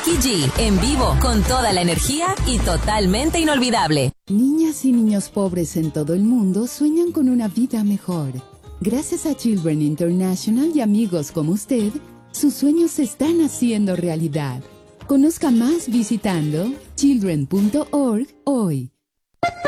Becky G, en vivo, con toda la energía y totalmente inolvidable. Niñas y niños pobres en todo el mundo sueñan con una vida mejor. Gracias a Children International y amigos como usted, sus sueños se están haciendo realidad. Conozca más visitando children.org hoy.